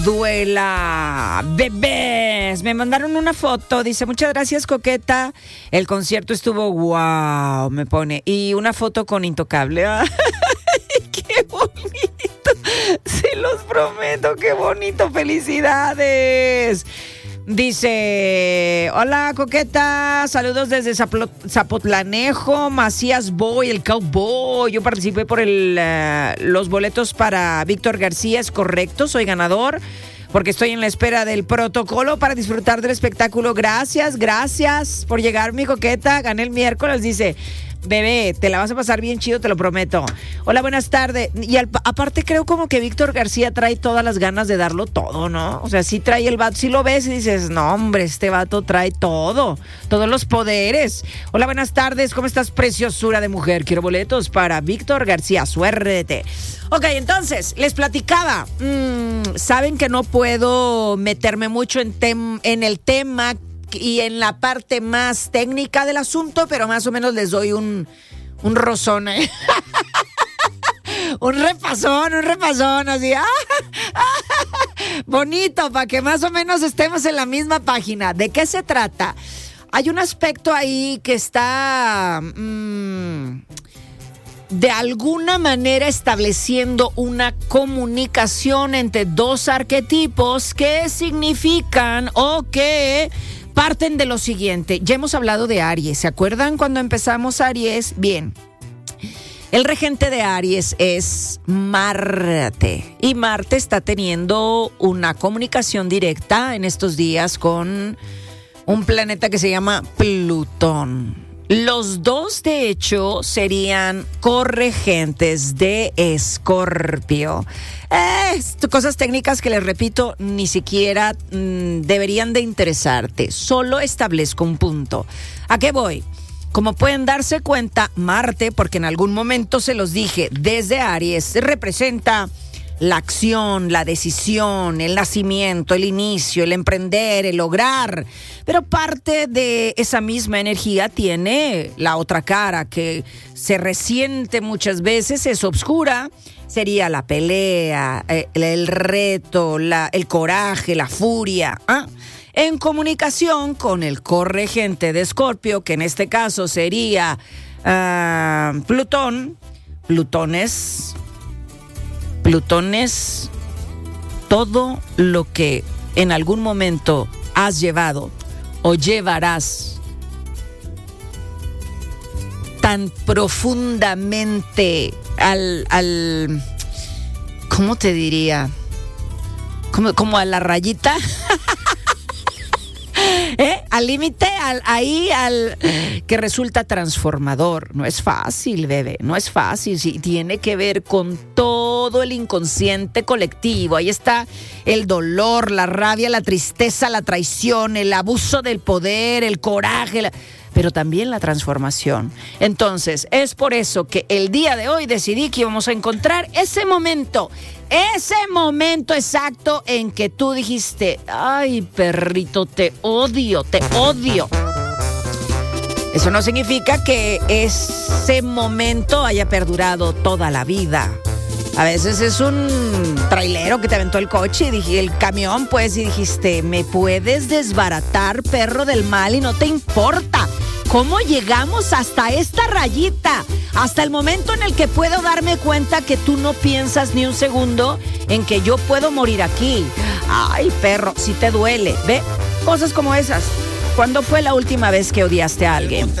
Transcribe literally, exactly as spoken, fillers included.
duela. Bebés, me mandaron una foto, dice, muchas gracias, Coqueta, el concierto estuvo wow, me pone, y una foto con Intocable. ¡Ay, qué bonito! Se los prometo, qué bonito, felicidades. Dice, hola, Coqueta, saludos desde Zaplo- Zapotlanejo, Macías Boy, el Cowboy. Yo participé por el, uh, los boletos para Víctor García, es correcto, soy ganador, porque estoy en la espera del protocolo para disfrutar del espectáculo. Gracias, gracias por llegar, mi Coqueta, gané el miércoles, dice. Bebé, te la vas a pasar bien chido, te lo prometo. Hola, buenas tardes. Y al, aparte creo como que Víctor García trae todas las ganas de darlo todo, ¿no? O sea, sí trae el vato, sí lo ves y dices, no, hombre, este vato trae todo, todos los poderes. Hola, buenas tardes, ¿cómo estás, preciosura de mujer? Quiero boletos para Víctor García, suerte. Ok, entonces, les platicaba, mmm, saben que no puedo meterme mucho en, tem- en el tema y en la parte más técnica del asunto, pero más o menos les doy un, un rozón, ¿eh? un repasón, un repasón, así, ¡ah! bonito, para que más o menos estemos en la misma página. ¿De qué se trata? Hay un aspecto ahí que está mmm, de alguna manera estableciendo una comunicación entre dos arquetipos que significan o que parten de lo siguiente. Ya hemos hablado de Aries. ¿Se acuerdan cuando empezamos Aries? Bien. El regente de Aries es Marte. Y Marte está teniendo una comunicación directa en estos días con un planeta que se llama Plutón. Los dos, de hecho, serían corregentes de Escorpio. Eh, cosas técnicas que les repito, ni siquiera mmm, deberían de interesarte. Solo establezco un punto. ¿A qué voy? Como pueden darse cuenta, Marte, porque en algún momento se los dije, desde Aries, representa la acción, la decisión, el nacimiento, el inicio, el emprender, el lograr. Pero parte de esa misma energía tiene la otra cara que se resiente muchas veces, es oscura. Sería la pelea, el, el reto, la, el coraje, la furia. ¿Ah? En comunicación con el corregente de Escorpio, que en este caso sería uh, Plutón. Plutón es... Plutón es todo lo que en algún momento has llevado o llevarás tan profundamente al, al ¿cómo te diría? Como, como a la rayita. ¿Eh? Al límite, al, ahí, al que resulta transformador. No es fácil, bebé, no es fácil. Sí, tiene que ver con todo el inconsciente colectivo. Ahí está el dolor, la rabia, la tristeza, la traición, el abuso del poder, el coraje, la... pero también la transformación. Entonces, es por eso que el día de hoy decidí que íbamos a encontrar ese momento, ese momento exacto en que tú dijiste, ay, perrito, te odio, te odio. Eso no significa que ese momento haya perdurado toda la vida. A veces es un trailero que te aventó el coche y dije, el camión, pues, y dijiste, me puedes desbaratar, perro del mal, y no te importa. ¿Cómo llegamos hasta esta rayita? Hasta el momento en el que puedo darme cuenta que tú no piensas ni un segundo en que yo puedo morir aquí. Ay, perro, si te duele. Ve, cosas como esas. ¿Cuándo fue la última vez que odiaste a alguien?